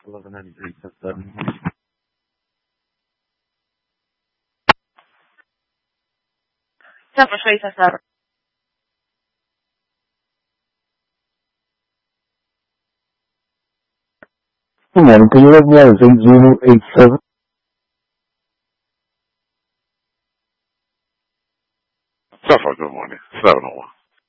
1193 7. Central Street, Cesar. Good morning. Can you let me out? It's 8087. Suffolk, good morning. 701.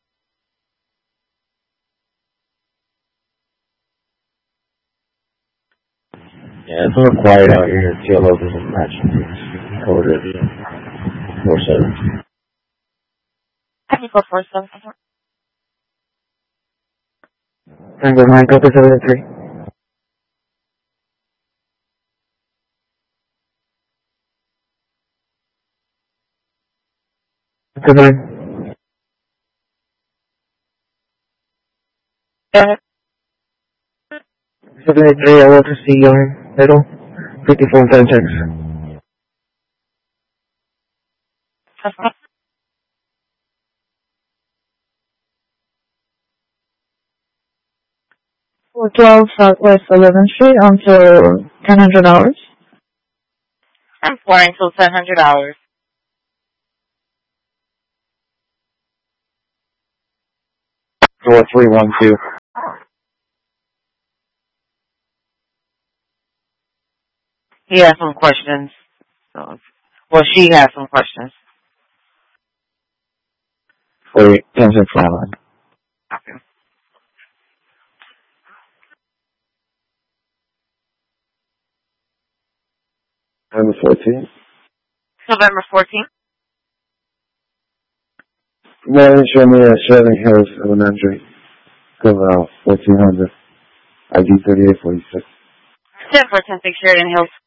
Yeah, it's a little quiet out here. TLO doesn't match. Order 47. Technical 47. Tango 9, copy 73. Good night. 73, I want to see your middle. 54 10 checks. $412 Southwest 11th Street until $1,000. I'm flying till $700. Door 312. He has some questions. Well, she has some questions. 48 10 checks flatline. Okay. November 14th. November 14th. Morning, show me Sterling Hills Elementary. Cover 1400. ID 3846. 10 for 10 Sheridan Hills.